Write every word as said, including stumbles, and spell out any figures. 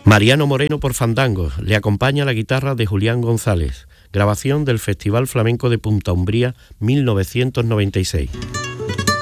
Mariano Moreno por fandangos, le acompaña la guitarra de Julián González, grabación del Festival Flamenco de Punta Umbría mil novecientos noventa y seis.